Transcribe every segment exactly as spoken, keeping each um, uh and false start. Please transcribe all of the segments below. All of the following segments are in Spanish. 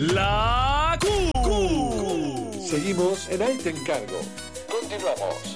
la Q. Seguimos en Ahí Te Encargo. Continuamos.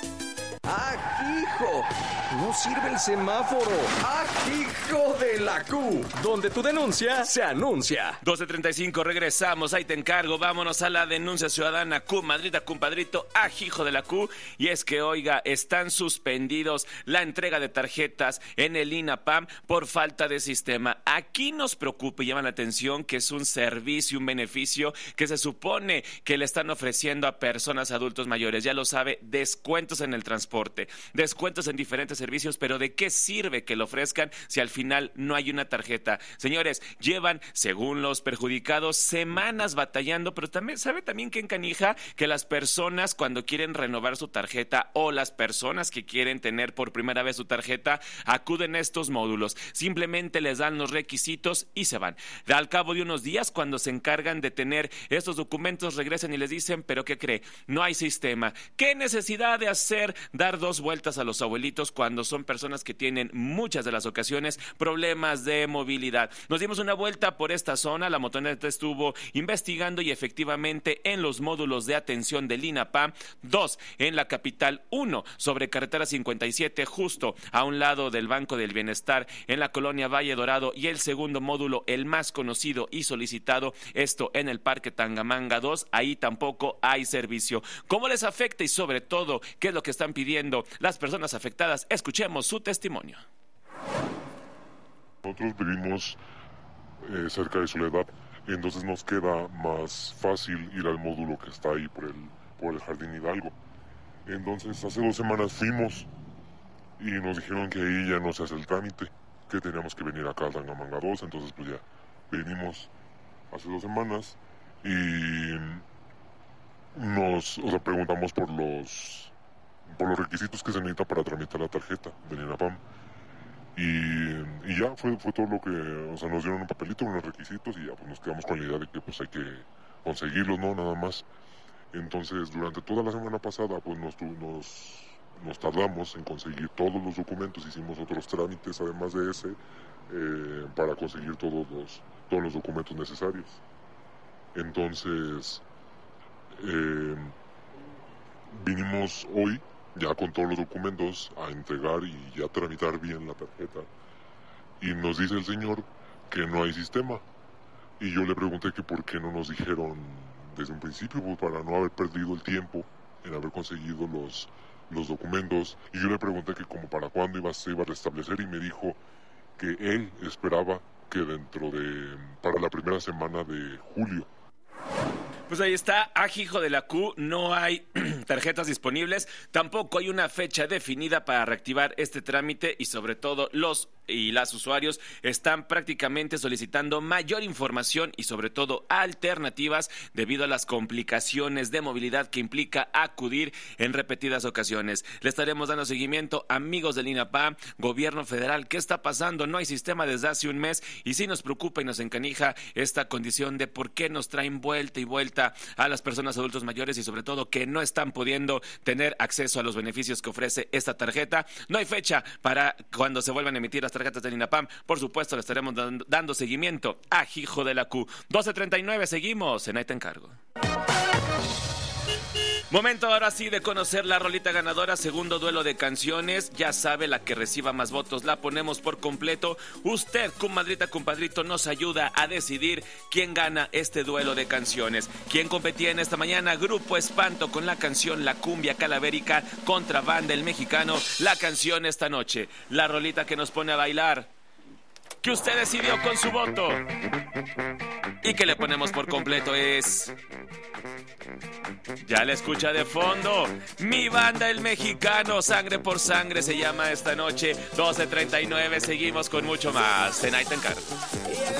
¡Ah, hijo! ¡No sirve el semáforo! ¡Ah, hijo de la Q! Donde tu denuncia se anuncia. doce treinta y cinco, regresamos. Ahí te encargo. Vámonos a la denuncia ciudadana. Q, Madrita, compadrito, ajijo de la Q. Y es que, oiga, están suspendidos la entrega de tarjetas en el INAPAM por falta de sistema. Aquí nos preocupa y llama la atención que es un servicio, un beneficio que se supone que le están ofreciendo a personas adultos mayores. Ya lo sabe, descuentos en el transporte, descuentos en diferentes servicios, pero ¿de qué sirve que lo ofrezcan si al final no hay una tarjeta? Señores, llevan, según los perjudicados, semanas batallando, pero también sabe también que encanija que las personas cuando quieren renovar su tarjeta o las personas que quieren tener por primera vez su tarjeta acuden a estos módulos, simplemente les dan los requisitos y se van. Al cabo de unos días, cuando se encargan de tener estos documentos, regresan y les dicen, ¿pero qué cree? No hay sistema. ¿Qué necesidad de hacer, dar dos vueltas a los abuelitos cuando son personas que tienen muchas de las ocasiones problemas de movilidad? Nos dimos una vuelta por esta zona, la motoneta estuvo investigando y efectivamente en los módulos de atención del INAPAM, dos en la capital, uno sobre carretera cincuenta y siete justo a un lado del Banco del Bienestar en la colonia Valle Dorado, y el segundo módulo, el más conocido y solicitado, esto en el Parque Tangamanga dos, ahí tampoco hay servicio. ¿Cómo les afecta y sobre todo qué es lo que están pidiendo las personas afectadas? Escuchemos su testimonio. Nosotros vivimos eh, cerca de Soledad, entonces nos queda más fácil ir al módulo que está ahí por el, por el Jardín Hidalgo. Entonces hace dos semanas fuimos y nos dijeron que ahí ya no se hace el trámite, que teníamos que venir acá a Tangamanga dos, entonces pues ya venimos hace dos semanas y nos o sea, preguntamos por los por los requisitos que se necesita para tramitar la tarjeta del INAPAM. Y, y ya fue, fue todo lo que, o sea, nos dieron un papelito con los requisitos y ya pues nos quedamos con la idea de que pues hay que conseguirlos, no, nada más. Entonces durante toda la semana pasada pues nos, nos, nos tardamos en conseguir todos los documentos, hicimos otros trámites además de ese eh, para conseguir todos los, todos los documentos necesarios. Entonces eh, vinimos hoy ya con todos los documentos a entregar y ya tramitar bien la tarjeta. Y nos dice el señor que no hay sistema. Y yo le pregunté que por qué no nos dijeron desde un principio, pues para no haber perdido el tiempo en haber conseguido los, los documentos. Y yo le pregunté que como para cuándo iba, se iba a restablecer y me dijo que él esperaba que dentro de, para la primera semana de julio. Pues ahí está, ajijo de la Q, no hay tarjetas disponibles, tampoco hay una fecha definida para reactivar este trámite y sobre todo los y las usuarios están prácticamente solicitando mayor información y sobre todo alternativas debido a las complicaciones de movilidad que implica acudir en repetidas ocasiones. Le estaremos dando seguimiento, amigos del INAPAM, gobierno federal, ¿qué está pasando? No hay sistema desde hace un mes y sí nos preocupa y nos encanija esta condición de por qué nos traen vuelta y vuelta a las personas adultos mayores y sobre todo que no están pudiendo tener acceso a los beneficios que ofrece esta tarjeta. No hay fecha para cuando se vuelvan a emitir las tarjetas del INAPAM. Por supuesto, le estaremos dando, dando seguimiento a Hijo de la Q. doce treinta y nueve, seguimos en Ahí Te Encargo. Momento ahora sí de conocer la rolita ganadora, segundo duelo de canciones. Ya sabe, la que reciba más votos la ponemos por completo. Usted, comadrita, compadrito, nos ayuda a decidir quién gana este duelo de canciones. ¿Quién competía en esta mañana? Grupo Espanto con la canción La Cumbia Calavérica contra Banda El Mexicano. La canción esta noche, la rolita que nos pone a bailar, que usted decidió con su voto y que le ponemos por completo es... Ya la escucha de fondo, Mi Banda El Mexicano, Sangre por Sangre se llama esta noche. Doce treinta y nueve, seguimos con mucho más en Ahí Te Encargo.